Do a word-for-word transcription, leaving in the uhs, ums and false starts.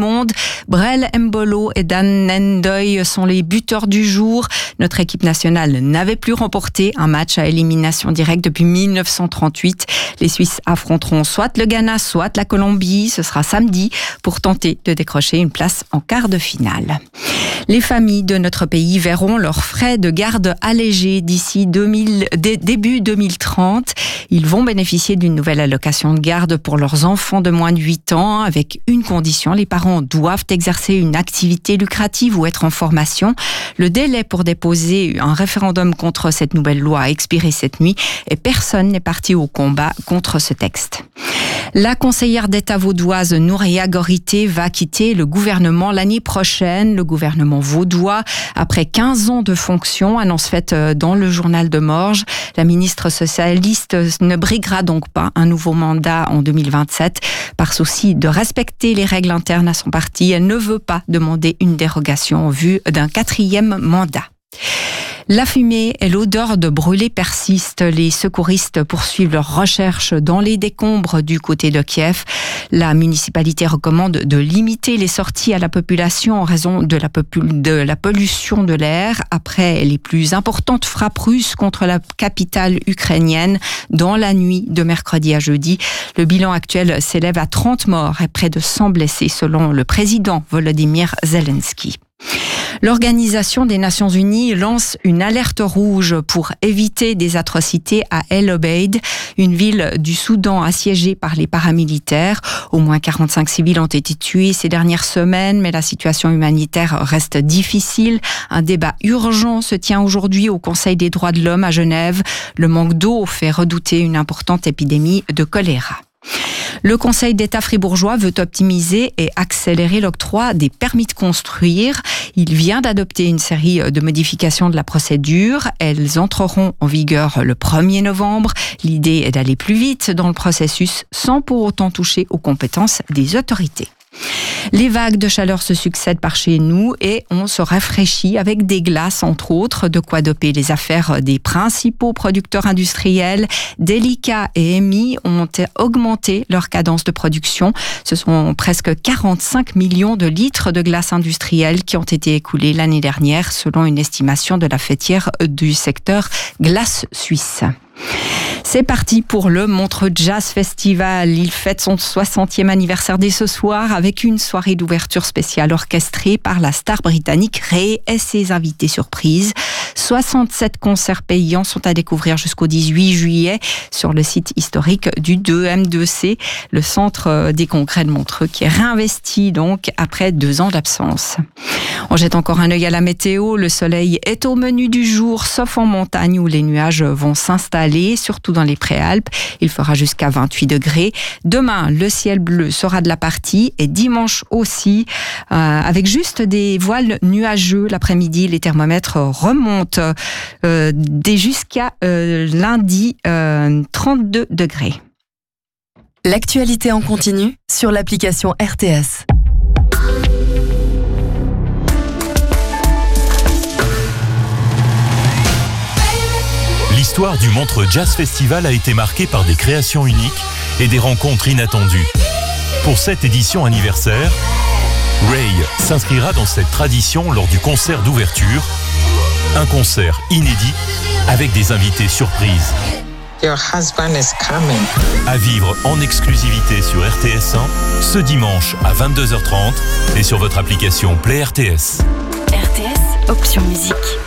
monde. Brel Mbolo et Dan Nendoy sont les buteurs du jour. Notre équipe nationale n'avait plus remporté un match à élimination directe depuis mille neuf cent trente-huit. Les Suisses affronteront soit le Ghana, soit la Colombie. Ce sera samedi pour tenter de décrocher une place en quart de finale. Les familles de notre pays verront leurs frais de garde allégés d'ici deux mille, début deux mille trente. Ils vont bénéficier d'une nouvelle allocation de garde pour leurs enfants de moins de huit ans avec une condition. Les parents doivent exercer une activité lucrative ou être en formation. Le délai pour déposer un référendum contre cette nouvelle loi a expiré cette nuit et personne n'est parti au combat contre ce texte. La conseillère d'État vaudoise Nouria Gorité va quitter le gouvernement l'année prochaine. Le gouvernement vaudois, après quinze ans de fonction, annonce faite dans le journal de Morges. La ministre socialiste ne briguera donc pas un nouveau mandat en deux mille vingt-sept. Par souci de respecter les règles internes à son parti, elle ne veut pas demander une dérogation en vue d'un quatrième mandat. La fumée et l'odeur de brûlé persistent. Les secouristes poursuivent leurs recherches dans les décombres du côté de Kiev. La municipalité recommande de limiter les sorties à la population en raison de la, popul- de la pollution de l'air après les plus importantes frappes russes contre la capitale ukrainienne dans la nuit de mercredi à jeudi. Le bilan actuel s'élève à trente morts et près de cent blessés selon le président Volodymyr Zelensky. L'Organisation des Nations Unies lance une alerte rouge pour éviter des atrocités à El Obeid, une ville du Soudan assiégée par les paramilitaires. Au moins quarante-cinq civils ont été tués ces dernières semaines, mais la situation humanitaire reste difficile. Un débat urgent se tient aujourd'hui au Conseil des droits de l'homme à Genève. Le manque d'eau fait redouter une importante épidémie de choléra. Le Conseil d'État fribourgeois veut optimiser et accélérer l'octroi des permis de construire. Il vient d'adopter une série de modifications de la procédure. Elles entreront en vigueur le premier novembre. L'idée est d'aller plus vite dans le processus sans pour autant toucher aux compétences des autorités. Les vagues de chaleur se succèdent par chez nous et on se rafraîchit avec des glaces, entre autres, de quoi doper les affaires des principaux producteurs industriels. Delica et Emi ont augmenté leur cadence de production. Ce sont presque quarante-cinq millions de litres de glace industrielle qui ont été écoulés l'année dernière, selon une estimation de la fêtière du secteur glace suisse. C'est parti pour le Montreux Jazz Festival. Il fête son soixantième anniversaire dès ce soir avec une soirée d'ouverture spéciale orchestrée par la star britannique Ray et ses invités surprises. soixante-sept concerts payants sont à découvrir jusqu'au dix-huit juillet sur le site historique du deux M deux C, le centre des congrès de Montreux qui est réinvesti donc après deux ans d'absence. On jette encore un œil à la météo. Le soleil est au menu du jour, sauf en montagne où les nuages vont s'installer, surtout dans les Préalpes. Il fera jusqu'à vingt-huit degrés. Demain, le ciel bleu sera de la partie et dimanche aussi, euh, avec juste des voiles nuageux. L'après-midi, les thermomètres remontent euh, dès jusqu'à euh, lundi, euh, trente-deux degrés. L'actualité en continu sur l'application R T S. L'histoire du Montreux Jazz Festival a été marquée par des créations uniques et des rencontres inattendues. Pour cette édition anniversaire, Ray s'inscrira dans cette tradition lors du concert d'ouverture, un concert inédit avec des invités surprises. Your husband is coming. À vivre en exclusivité sur R T S un ce dimanche à vingt-deux heures trente et sur votre application Play R T S. R T S, option musique.